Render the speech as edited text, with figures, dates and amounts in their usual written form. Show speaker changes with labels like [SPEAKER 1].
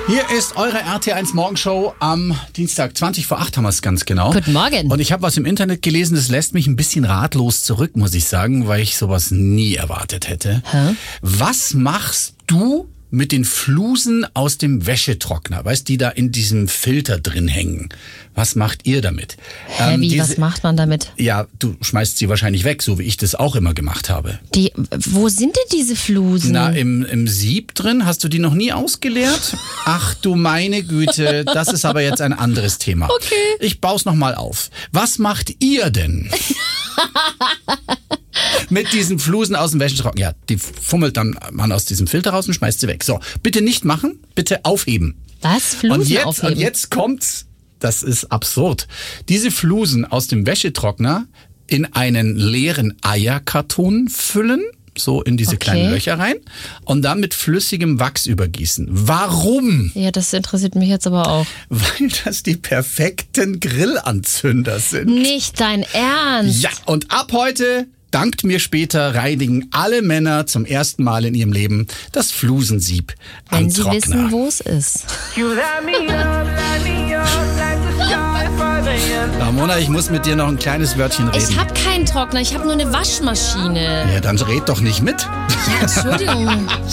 [SPEAKER 1] Hier ist eure RT1 Morgenshow am Dienstag, 20 vor 8 haben wir es ganz genau.
[SPEAKER 2] Guten Morgen.
[SPEAKER 1] Und ich habe was im Internet gelesen, das lässt mich ein bisschen ratlos zurück, muss ich sagen, weil ich sowas nie erwartet hätte. Was machst du mit den Flusen aus dem Wäschetrockner, weißt, die da in diesem Filter drin hängen? Was macht ihr damit?
[SPEAKER 2] Was macht man damit?
[SPEAKER 1] Ja, du schmeißt sie wahrscheinlich weg, so wie ich das auch immer gemacht habe.
[SPEAKER 2] Wo sind denn diese Flusen?
[SPEAKER 1] Na, im Sieb drin. Hast du die noch nie ausgeleert? Ach du meine Güte, das ist aber jetzt ein anderes Thema.
[SPEAKER 2] Okay.
[SPEAKER 1] Ich bau's nochmal auf. Was macht ihr denn? Mit diesen Flusen aus dem Wäschetrockner. Ja, die fummelt dann man aus diesem Filter raus und schmeißt sie weg. So, bitte nicht machen, bitte aufheben.
[SPEAKER 2] Was? Flusen aufheben?
[SPEAKER 1] Und jetzt kommt's, das ist absurd. Diese Flusen aus dem Wäschetrockner in einen leeren Eierkarton füllen, so in diese kleinen Löcher rein, und dann mit flüssigem Wachs übergießen. Warum?
[SPEAKER 2] Ja, das interessiert mich jetzt aber auch.
[SPEAKER 1] Weil das die perfekten Grillanzünder sind.
[SPEAKER 2] Nicht dein Ernst?
[SPEAKER 1] Ja, und ab heute, dankt mir später, reinigen alle Männer zum ersten Mal in ihrem Leben das Flusensieb am Trockner.
[SPEAKER 2] Wenn sie wissen, wo es ist.
[SPEAKER 1] Ramona, ich muss mit dir noch ein kleines Wörtchen reden.
[SPEAKER 2] Ich habe keinen Trockner, ich habe nur eine Waschmaschine.
[SPEAKER 1] Ja, dann red doch nicht mit.
[SPEAKER 2] Ja, Entschuldigung.